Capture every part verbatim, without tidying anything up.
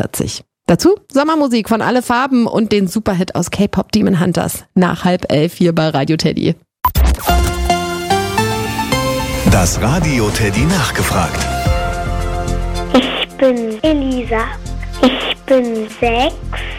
vierzig. Dazu Sommermusik von Alle Farben und den Superhit aus K-Pop Demon Hunters. Nach halb elf hier bei Radio Teddy. Das Radio Teddy nachgefragt. Ich bin Elisa. Ich bin sechs.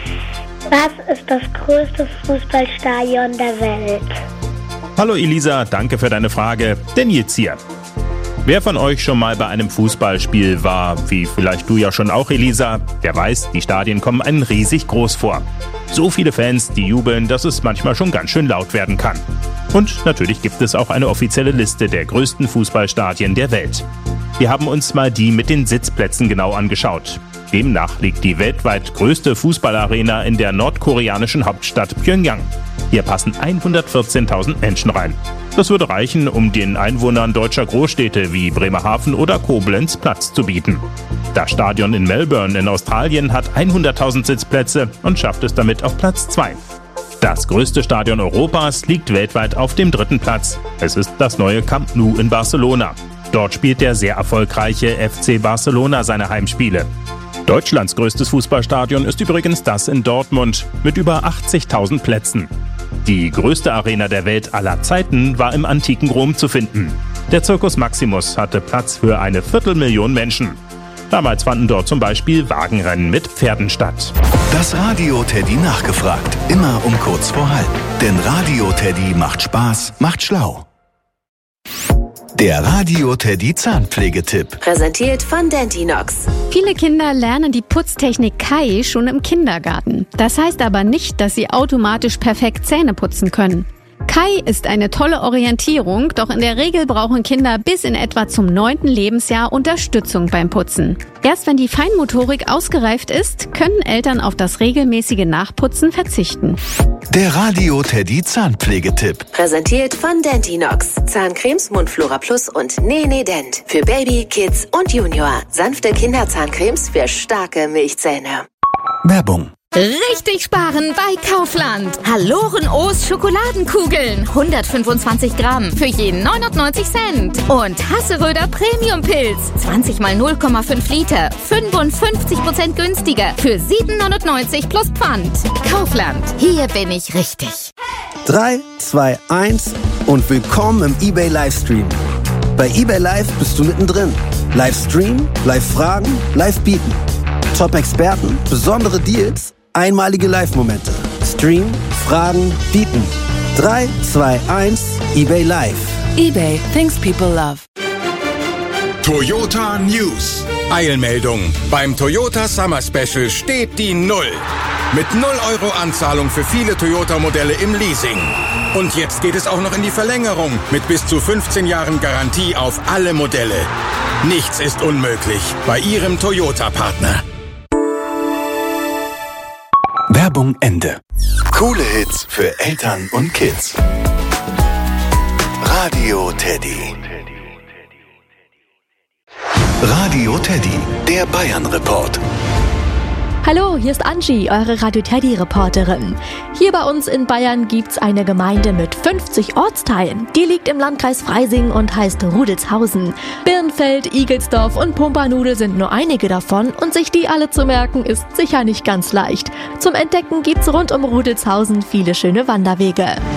Was ist das größte Fußballstadion der Welt? Hallo Elisa, danke für deine Frage. Der Nils hier. Wer von euch schon mal bei einem Fußballspiel war, wie vielleicht du ja schon auch, Elisa, der weiß, die Stadien kommen einem riesig groß vor. So viele Fans, die jubeln, dass es manchmal schon ganz schön laut werden kann. Und natürlich gibt es auch eine offizielle Liste der größten Fußballstadien der Welt. Wir haben uns mal die mit den Sitzplätzen genau angeschaut. Demnach liegt die weltweit größte Fußballarena in der nordkoreanischen Hauptstadt Pjöngjang. Hier passen hundertvierzehntausend Menschen rein. Das würde reichen, um den Einwohnern deutscher Großstädte wie Bremerhaven oder Koblenz Platz zu bieten. Das Stadion in Melbourne in Australien hat hunderttausend Sitzplätze und schafft es damit auf Platz zwei. Das größte Stadion Europas liegt weltweit auf dem dritten Platz. Es ist das neue Camp Nou in Barcelona. Dort spielt der sehr erfolgreiche F C Barcelona seine Heimspiele. Deutschlands größtes Fußballstadion ist übrigens das in Dortmund mit über achtzigtausend Plätzen. Die größte Arena der Welt aller Zeiten war im antiken Rom zu finden. Der Circus Maximus hatte Platz für eine Viertelmillion Menschen. Damals fanden dort zum Beispiel Wagenrennen mit Pferden statt. Das Radio Teddy nachgefragt. Immer um kurz vor halb. Denn Radio Teddy macht Spaß, macht schlau. Der Radio Teddy Zahnpflegetipp. Präsentiert von Dentinox. Viele Kinder lernen die Putztechnik Kai schon im Kindergarten. Das heißt aber nicht, dass sie automatisch perfekt Zähne putzen können. Kai ist eine tolle Orientierung, doch in der Regel brauchen Kinder bis in etwa zum neunten Lebensjahr Unterstützung beim Putzen. Erst wenn die Feinmotorik ausgereift ist, können Eltern auf das regelmäßige Nachputzen verzichten. Der Radio Teddy Zahnpflegetipp. Präsentiert von Dentinox. Zahncremes Mundflora Plus und Nene Dent. Für Baby, Kids und Junior. Sanfte Kinderzahncremes für starke Milchzähne. Werbung. Richtig sparen bei Kaufland. Haloren O's Schokoladenkugeln. hundertfünfundzwanzig Gramm für jeden neunundneunzig Cent. Und Hasseröder Premium Pilz. zwanzig mal null Komma fünf Liter. fünfundfünfzig Prozent günstiger. Für sieben neunundneunzig plus Pfand. Kaufland. Hier bin ich richtig. drei, zwei, eins und willkommen im eBay Livestream. Bei eBay Live bist du mittendrin. Livestream, Live-Fragen, Live-Bieten. Top-Experten, besondere Deals, einmalige Live-Momente. Stream, Fragen, Bieten. drei, zwei, eins, eBay Live. eBay, things people love. Toyota News. Eilmeldung. Beim Toyota Summer Special steht die Null. Mit null Euro Anzahlung für viele Toyota-Modelle im Leasing. Und jetzt geht es auch noch in die Verlängerung mit bis zu fünfzehn Jahren Garantie auf alle Modelle. Nichts ist unmöglich bei Ihrem Toyota-Partner. Werbung Ende. Coole Hits für Eltern und Kids. Radio Teddy. Radio Teddy, der Bayern-Report. Hallo, hier ist Angie, eure Radio Teddy-Reporterin. Hier bei uns in Bayern gibt's eine Gemeinde mit fünfzig Ortsteilen. Die liegt im Landkreis Freising und heißt Rudelzhausen. Birnfeld, Igelsdorf und Pumpernude sind nur einige davon und sich die alle zu merken ist sicher nicht ganz leicht. Zum Entdecken gibt's rund um Rudelzhausen viele schöne Wanderwege.